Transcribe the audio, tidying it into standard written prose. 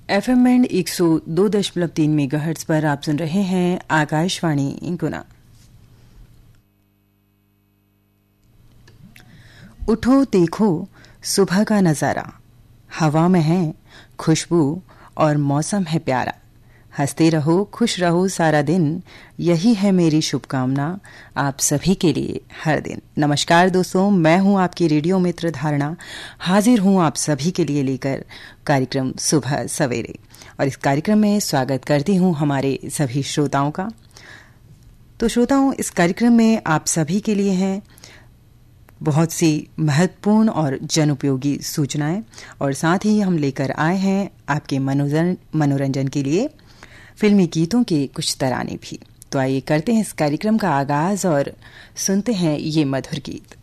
FM band 102.3 megahertz पर आप सुन रहे हैं आकाशवाणी गुना। उठो देखो सुबह का नज़ारा, हवा में है खुशबू और मौसम है प्यारा। हंसते रहो खुश रहो सारा दिन, यही है मेरी शुभकामना आप सभी के लिए हर दिन। नमस्कार दोस्तों, मैं हूं आपकी रेडियो मित्र धारणा, हाजिर हूं आप सभी के लिए लेकर कार्यक्रम सुबह सवेरे। और इस कार्यक्रम में स्वागत करती हूं हमारे सभी श्रोताओं का। तो श्रोताओं, इस कार्यक्रम में आप सभी के लिए हैं बहुत सी महत्वपूर्ण और जनउपयोगी सूचनाएं, और साथ ही हम लेकर आए हैं आपके मनोरंजन के लिए फिल्मी गीतों के कुछ तराने भी। तो आइए करते हैं इस कार्यक्रम का आगाज और सुनते हैं ये मधुर गीत।